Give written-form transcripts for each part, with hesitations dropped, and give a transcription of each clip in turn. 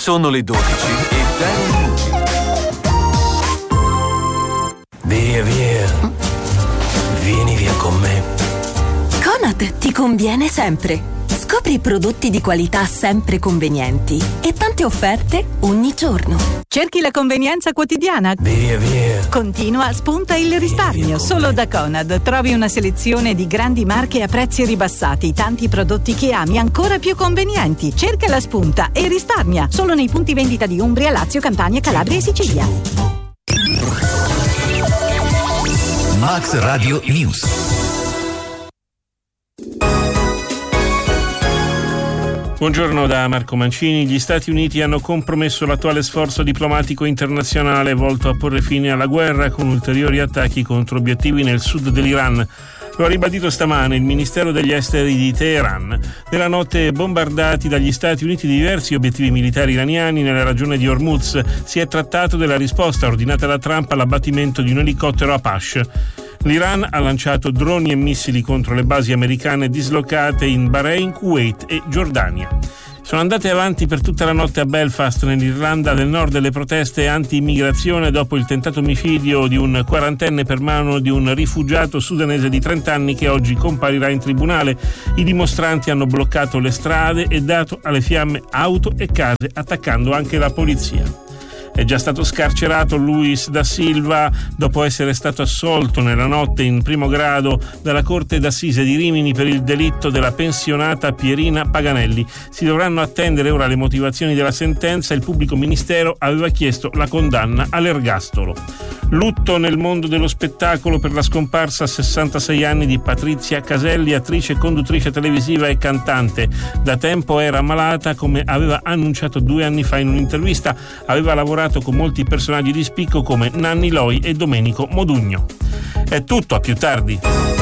Sono le 12:00. Via, via. Vieni via con me. Conad ti conviene sempre. Scopri prodotti di qualità sempre convenienti e tante offerte ogni giorno. Cerchi la convenienza quotidiana? Via, via. Continua, spunta il risparmio. Solo da Conad trovi una selezione di grandi marche a prezzi ribassati, tanti prodotti che ami ancora più convenienti. Cerca la spunta e risparmia. Solo nei punti vendita di Umbria, Lazio, Campania, Calabria e Sicilia. Max Radio News. Buongiorno da Marco Mancini. Gli Stati Uniti hanno compromesso l'attuale sforzo diplomatico internazionale volto a porre fine alla guerra con ulteriori attacchi contro obiettivi nel sud dell'Iran. Lo ha ribadito stamane il Ministero degli Esteri di Teheran. Nella notte bombardati dagli Stati Uniti diversi obiettivi militari iraniani nella regione di Hormuz. Si è trattato della risposta ordinata da Trump all'abbattimento di un elicottero Apache. L'Iran ha lanciato droni e missili contro le basi americane dislocate in Bahrain, Kuwait e Giordania. Sono andate avanti per tutta la notte a Belfast, nell'Irlanda del Nord, le proteste anti-immigrazione dopo il tentato omicidio di un quarantenne per mano di un rifugiato sudanese di 30 anni che oggi comparirà in tribunale. I dimostranti hanno bloccato le strade e dato alle fiamme auto e case, attaccando anche la polizia. È già stato scarcerato Luis da Silva dopo essere stato assolto nella notte in primo grado dalla Corte d'Assise di Rimini per il delitto della pensionata Pierina Paganelli. Si dovranno attendere ora le motivazioni della sentenza. Il pubblico ministero aveva chiesto la condanna all'ergastolo. Lutto nel mondo dello spettacolo per la scomparsa a 66 anni di Patrizia Caselli, attrice, conduttrice televisiva e cantante. Da tempo era malata, come aveva annunciato 2 anni fa in un'intervista. Aveva lavorato con molti personaggi di spicco come Nanni Loi e Domenico Modugno. È tutto, a più tardi.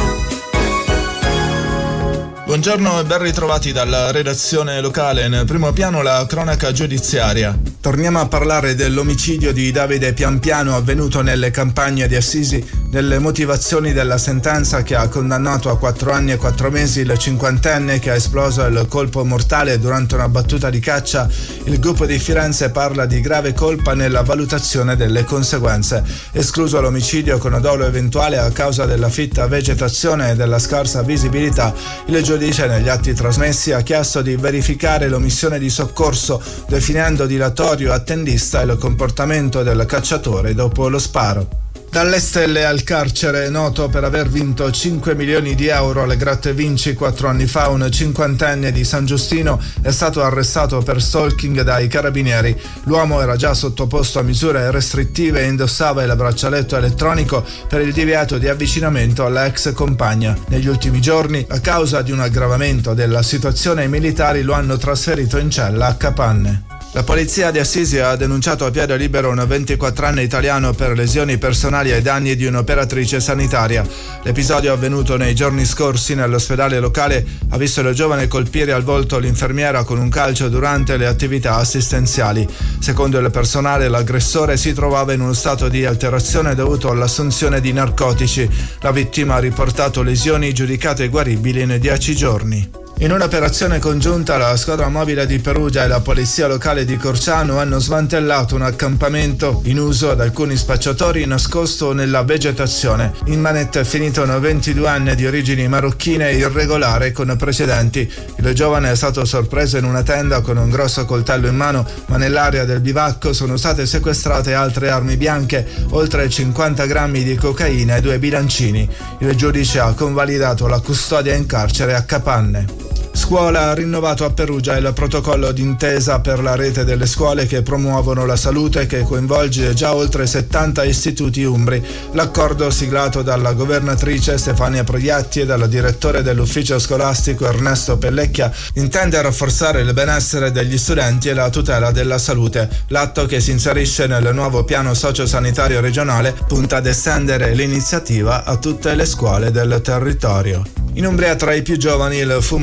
Buongiorno e ben ritrovati dalla redazione locale. Nel primo piano la cronaca giudiziaria. Torniamo a parlare dell'omicidio di Davide Pianpiano avvenuto nelle campagne di Assisi, delle motivazioni della sentenza che ha condannato a 4 anni e 4 mesi il cinquantenne che ha esploso il colpo mortale durante una battuta di caccia. Il gruppo di Firenze parla di grave colpa nella valutazione delle conseguenze. Escluso l'omicidio con dolo eventuale a causa della fitta vegetazione e della scarsa visibilità, il giudice negli atti trasmessi ha chiesto di verificare l'omissione di soccorso, definendo dilatorio attendista il comportamento del cacciatore dopo lo sparo. Dalle stelle al carcere, noto per aver vinto 5 milioni di euro alle Gratta e Vinci 4 anni fa, un cinquantenne di San Giustino è stato arrestato per stalking dai carabinieri. L'uomo era già sottoposto a misure restrittive e indossava il braccialetto elettronico per il divieto di avvicinamento alla ex compagna. Negli ultimi giorni, a causa di un aggravamento della situazione, i militari lo hanno trasferito in cella a Capanne. La polizia di Assisi ha denunciato a piede libero un 24enne italiano per lesioni personali ai danni di un'operatrice sanitaria. L'episodio avvenuto nei giorni scorsi nell'ospedale locale ha visto il giovane colpire al volto l'infermiera con un calcio durante le attività assistenziali. Secondo il personale, l'aggressore si trovava in uno stato di alterazione dovuto all'assunzione di narcotici. La vittima ha riportato lesioni giudicate guaribili in 10 giorni. In un'operazione congiunta, la squadra mobile di Perugia e la polizia locale di Corciano hanno smantellato un accampamento in uso ad alcuni spacciatori nascosto nella vegetazione. In manetta è finito un 22enne di origini marocchine irregolare con precedenti. Il giovane è stato sorpreso in una tenda con un grosso coltello in mano, ma nell'area del bivacco sono state sequestrate altre armi bianche, oltre 50 grammi di cocaina e 2 bilancini. Il giudice ha convalidato la custodia in carcere a Capanne. Scuola ha rinnovato a Perugia il protocollo d'intesa per la rete delle scuole che promuovono la salute, che coinvolge già oltre 70 istituti umbri. L'accordo, siglato dalla governatrice Stefania Proietti e dal direttore dell'ufficio scolastico Ernesto Pellecchia, intende rafforzare il benessere degli studenti e la tutela della salute. L'atto, che si inserisce nel nuovo piano sociosanitario regionale, punta ad estendere l'iniziativa a tutte le scuole del territorio. In Umbria, tra i più giovani, il fumo elettronico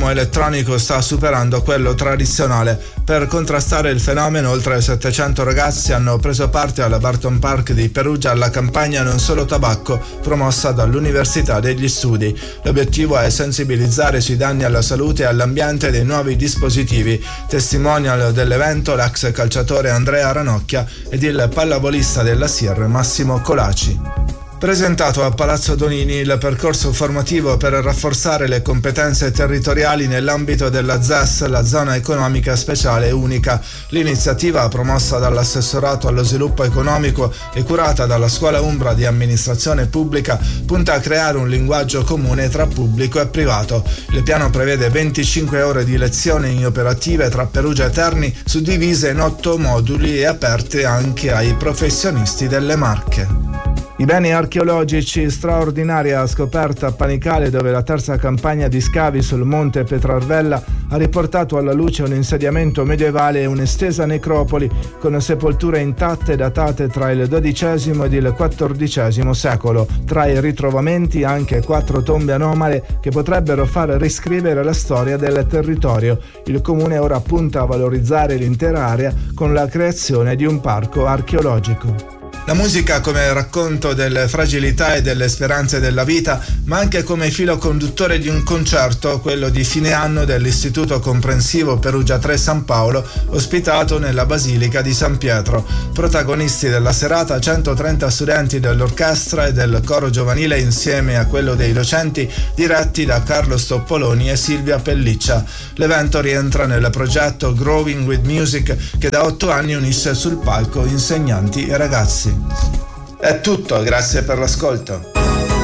elettronico sta superando quello tradizionale. Per contrastare il fenomeno, oltre 700 ragazzi hanno preso parte alla Barton Park di Perugia alla campagna Non Solo Tabacco, promossa dall'Università degli Studi. L'obiettivo è sensibilizzare sui danni alla salute e all'ambiente dei nuovi dispositivi. Testimonial dell'evento l'ex calciatore Andrea Ranocchia ed il pallavolista della SIR Massimo Colaci. Presentato a Palazzo Donini il percorso formativo per rafforzare le competenze territoriali nell'ambito della ZES, la zona economica speciale unica. L'iniziativa, promossa dall'assessorato allo sviluppo economico e curata dalla Scuola Umbra di Amministrazione Pubblica, punta a creare un linguaggio comune tra pubblico e privato. Il piano prevede 25 ore di lezioni operative tra Perugia e Terni, suddivise in 8 moduli e aperte anche ai professionisti delle Marche. I beni archeologici, straordinaria scoperta a Panicale, dove la terza campagna di scavi sul monte Petrarvella ha riportato alla luce un insediamento medievale e un'estesa necropoli con sepolture intatte datate tra il XII ed il XIV secolo. Tra i ritrovamenti anche 4 tombe anomale che potrebbero far riscrivere la storia del territorio. Il comune ora punta a valorizzare l'intera area con la creazione di un parco archeologico. La musica come racconto delle fragilità e delle speranze della vita, ma anche come filo conduttore di un concerto, quello di fine anno dell'Istituto Comprensivo Perugia 3 San Paolo, ospitato nella Basilica di San Pietro. Protagonisti della serata 130 studenti dell'orchestra e del coro giovanile insieme a quello dei docenti, diretti da Carlo Stoppoloni e Silvia Pelliccia. L'evento rientra nel progetto Growing with Music, che da 8 anni unisce sul palco insegnanti e ragazzi. È tutto, grazie per l'ascolto.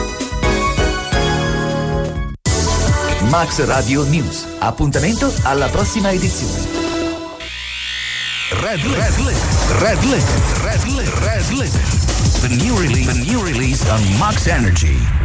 Max Radio News. Appuntamento alla prossima edizione. Red Lit. The new release on Max Energy.